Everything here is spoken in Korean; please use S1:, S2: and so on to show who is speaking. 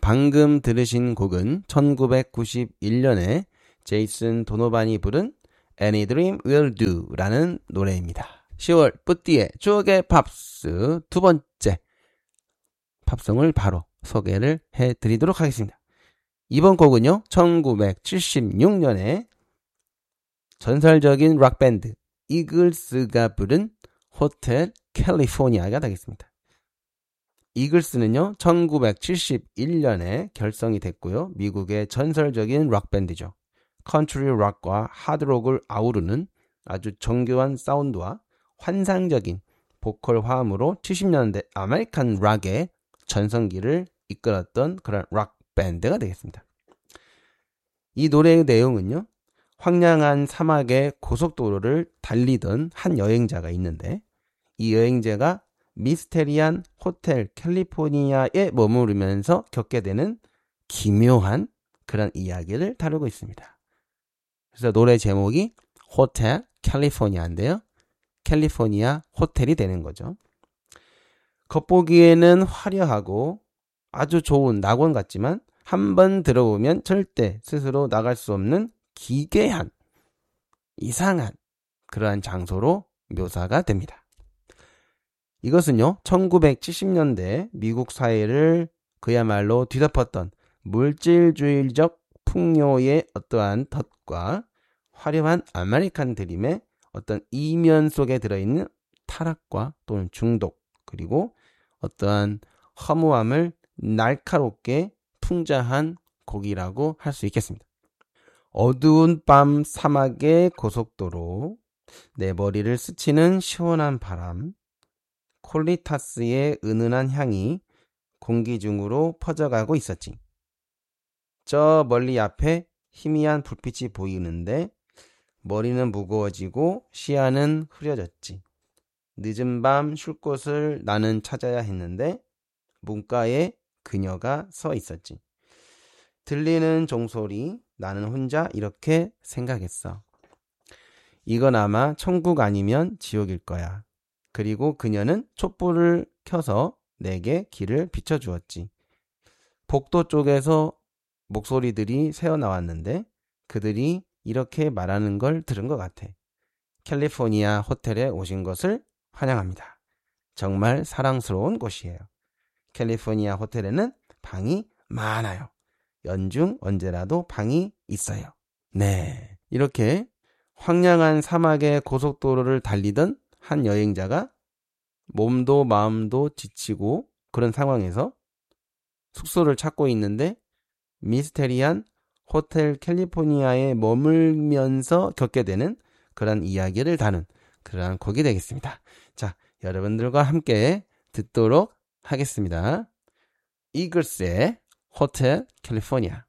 S1: 방금 들으신 곡은 1991년에 제이슨 도노반이 부른 Any Dream Will Do 라는 노래입니다. 10월 뿌띠의 추억의 팝스 두 번째 팝송을 바로 소개를 해드리도록 하겠습니다. 이번 곡은요, 1976년에 전설적인 락밴드 이글스가 부른 호텔 캘리포니아가 되겠습니다. 이글스는요, 1971년에 결성이 됐고요. 미국의 전설적인 락밴드죠. 컨트리 락과 하드록을 아우르는 아주 정교한 사운드와 환상적인 보컬 화음으로 70년대 아메리칸 락의 전성기를 이끌었던 그런 락밴드가 되겠습니다. 이 노래의 내용은요, 황량한 사막의 고속도로를 달리던 한 여행자가 있는데, 이 여행자가 미스테리한 호텔 캘리포니아에 머무르면서 겪게 되는 기묘한 그런 이야기를 다루고 있습니다. 그래서 노래 제목이 호텔 캘리포니아인데요, 캘리포니아 호텔이 되는 거죠. 겉보기에는 화려하고 아주 좋은 낙원 같지만 한번 들어보면 절대 스스로 나갈 수 없는 기괴한, 이상한 그러한 장소로 묘사가 됩니다. 이것은요, 1970년대 미국 사회를 그야말로 뒤덮었던 물질주의적 풍요의 어떠한 덫과 화려한 아메리칸 드림의 어떤 이면 속에 들어있는 타락과 또는 중독, 그리고 어떠한 허무함을 날카롭게 풍자한 곡이라고 할 수 있겠습니다. 어두운 밤 사막의 고속도로, 내 머리를 스치는 시원한 바람, 콜리타스의 은은한 향이 공기 중으로 퍼져가고 있었지. 저 멀리 앞에 희미한 불빛이 보이는데 머리는 무거워지고 시야는 흐려졌지. 늦은 밤 쉴 곳을 나는 찾아야 했는데 문가에 그녀가 서 있었지. 들리는 종소리, 나는 혼자 이렇게 생각했어. 이건 아마 천국 아니면 지옥일 거야. 그리고 그녀는 촛불을 켜서 내게 길을 비춰주었지. 복도 쪽에서 목소리들이 새어나왔는데 그들이 이렇게 말하는 걸 들은 것 같아. 캘리포니아 호텔에 오신 것을 환영합니다. 정말 사랑스러운 곳이에요. 캘리포니아 호텔에는 방이 많아요. 연중 언제라도 방이 있어요. 네, 이렇게 황량한 사막의 고속도로를 달리던 한 여행자가 몸도 마음도 지치고 그런 상황에서 숙소를 찾고 있는데 미스테리한 호텔 캘리포니아에 머물면서 겪게 되는 그런 이야기를 다룬 그러한 곡이 되겠습니다. 자, 여러분들과 함께 듣도록 하겠습니다. 이글스의 호텔 캘리포니아.